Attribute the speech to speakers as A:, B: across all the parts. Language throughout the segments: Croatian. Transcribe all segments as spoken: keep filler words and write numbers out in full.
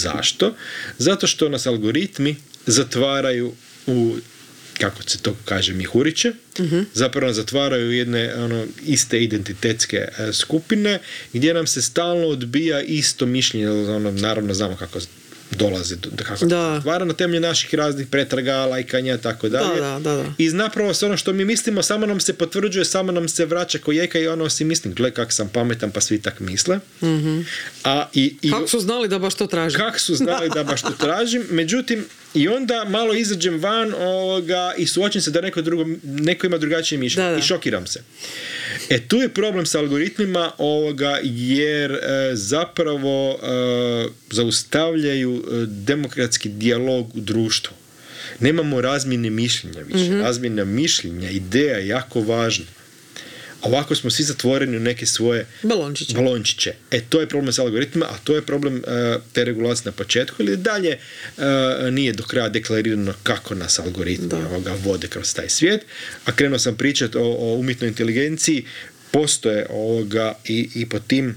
A: Zašto? Zato što nas algoritmi zatvaraju u, kako se to kaže, mihuriće, uh-huh. zapravo zatvaraju jedne ono, iste identitetske e, skupine gdje nam se stalno odbija isto mišljenje, ono, naravno znamo kako dolazi, kako da. Stvara na temelju naših raznih pretraga, lajkanja, tako dalje.
B: Da, da, da.
A: I napravo se ono što mi mislimo, samo nam se potvrđuje, samo nam se vraća ko jeka i ono si mislim, gle kak sam pametan, pa svi tak misle.
B: Mm-hmm.
A: A, i, i,
B: kako su znali da baš to tražim?
A: Kako su znali da baš to tražim, međutim, i onda malo izađem van ovoga, i suočim se da neko, drugo, neko ima drugačije mišljenje da, da. I šokiram se. E tu je problem sa algoritmima ovoga, jer e, zapravo e, zaustavljaju e, demokratski dijalog u društvu. Nemamo razmjene mišljenja više. Mm-hmm. Razmjena mišljenja, ideja je jako važna. Ovako smo svi zatvoreni u neke svoje
B: balončiće.
A: balončiće. E, to je problem sa algoritmima, a to je problem uh, te regulacije na početku, ili dalje uh, nije do kraja deklarirano kako nas algoritmi ovoga vode kroz taj svijet. A krenuo sam pričati o, o umjetnoj inteligenciji, postoje ovoga i, i po tim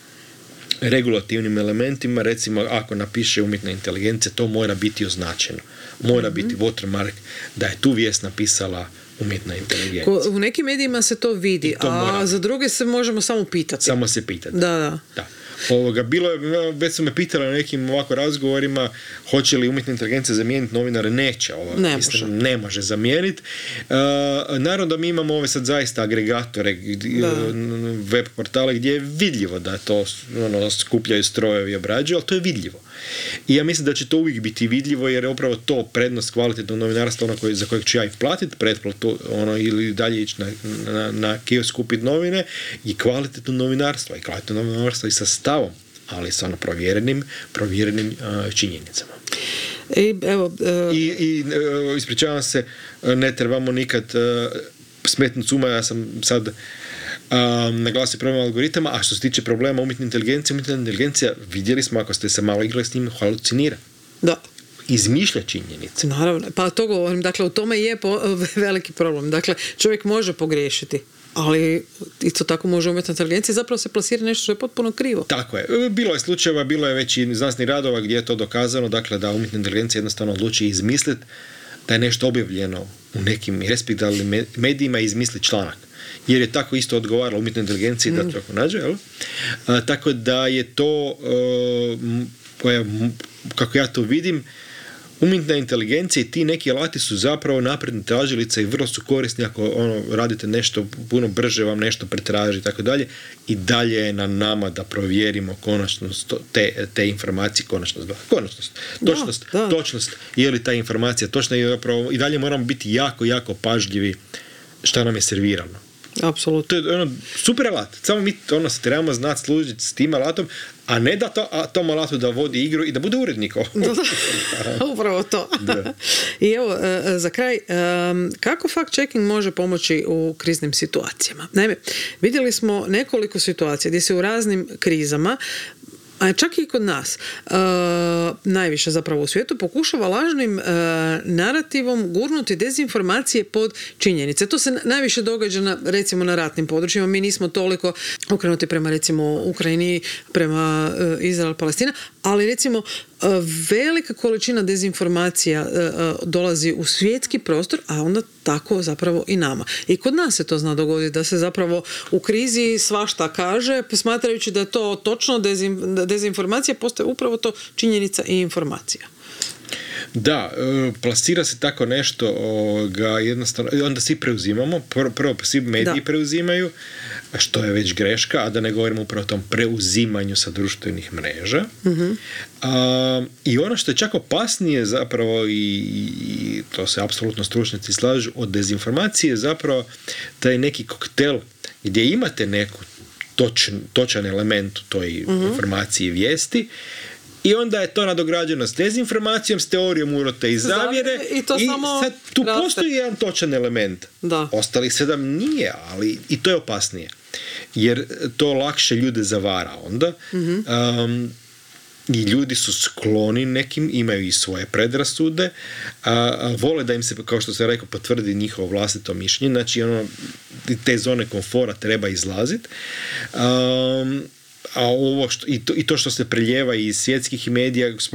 A: regulativnim elementima, recimo ako napiše umjetna inteligencija, to mora biti označeno. Mora mm-hmm. biti watermark da je tu vijest napisala umjetna inteligencija.
B: Ko, u nekim medijima se to vidi, to a mora. Za druge se možemo samo pitati.
A: Samo se pitati.
B: Da, da.
A: da. Ovoga, bilo je, već su me pitali na nekim ovako razgovorima hoće li umjetna inteligencija zamijeniti novinare. Neće. Ovoga,
B: ne,
A: mislim, može. ne može zamijeniti. Uh, naravno da mi imamo ove sad zaista agregatore, da. web portale gdje je vidljivo da to ono, skupljaju strojevi i obrađuju, ali to je vidljivo. I ja mislim da će to uvijek biti vidljivo, jer je upravo to prednost kvalitetnog novinarstva, ono koji, za kojeg ću ja i platiti pretplatu, ono, ili dalje ići na, na, na kiosk kupiti novine, i kvalitetno novinarstvo, i kvalitetno novinarstvo i sa stavom, ali sa ono provjerenim, provjerenim uh, činjenicama.
B: I, evo, uh...
A: I, i uh, ispričavam se, ne trebamo nikad uh, smetnuti suma, ja sam sad Um, naglasio problem algoritama, a što se tiče problema umjetne inteligencije, umjetna inteligencija, vidjeli smo, ako ste se malo igrali s njim, halucinira.
B: Da.
A: Izmišlja činjenice.
B: Naravno, pa to govorim, dakle u tome je po, veliki problem. Dakle, čovjek može pogriješiti, ali isto tako može umjetna inteligencija zapravo se plasira nešto što je potpuno krivo.
A: Tako je. Bilo je slučajeva, bilo je već i znanstvenih radova gdje je to dokazano, dakle da umjetna inteligencija jednostavno odluči izmisliti da je nešto objavljeno u nekim respektabilnim medijima i izmisli članak. Jer je tako isto odgovaralo umjetnoj inteligenciji mm. da to nađe, jel? A, tako da je to, uh, kako ja to vidim, umjetna inteligencija i ti neki alati su zapravo napredne tražilice i vrlo su korisni ako ono, radite nešto puno brže, vam nešto pretraži i tako dalje, i dalje je na nama da provjerimo konačnost te, te informacije, konačnost, konačnost, točnost, da, da. točnost, je li ta informacija točna, i, zapravo, i dalje moramo biti jako, jako pažljivi šta nam je servirano.
B: Apsolutno.
A: To je ono, super alat. Samo mi ono, se trebamo znati služiti s tim alatom, a ne da to, a tom alatu da vodi igru i da bude urednik.
B: Upravo to. I evo, za kraj, kako fact-checking može pomoći u kriznim situacijama? Naime, vidjeli smo nekoliko situacija gdje se u raznim krizama, a čak i kod nas, uh, najviše zapravo u svijetu, pokušava lažnim uh, narativom gurnuti dezinformacije pod činjenice. To se najviše događa na, recimo na ratnim područjima. Mi nismo toliko okrenuti prema recimo Ukrajini, prema uh, Izrael, Palestina, ali recimo uh, velika količina dezinformacija uh, dolazi u svjetski prostor, a onda tako zapravo i nama. I kod nas se to zna dogoditi, da se zapravo u krizi svašta kaže, smatrajući da je to točno, dezin, dezinformacija postaje upravo to činjenica i informacija.
A: Da, plasira se tako nešto, ga jednostavno, onda svi preuzimamo, prvo, prvo svi mediji da. preuzimaju, što je već greška, a da ne govorimo upravo o tom preuzimanju sa društvenih mreža. Uh-huh. A, i ono što je čak opasnije zapravo, i, i to se apsolutno stručnjaci slažu, od dezinformacije zapravo taj neki koktel gdje imate neku točan, točan element u toj uh-huh. informaciji i vijesti, i onda je to nadograđeno s dezinformacijom, s teorijom urote i zavjere,
B: i, to
A: i
B: samo
A: sad tu
B: raste.
A: Postoji jedan točan element.
B: Da.
A: Ostalih sedam nije, ali i to je opasnije. Jer to lakše ljude zavara onda. Mm-hmm. Um, i ljudi su skloni nekim, imaju i svoje predrasude, a, a vole da im se, kao što sam rekao, potvrdi njihovo vlastito mišljenje. Znači, ono, te zone komfora treba izlaziti. Um, a ovo što, i, to, i to što se preljeva iz svjetskih medija,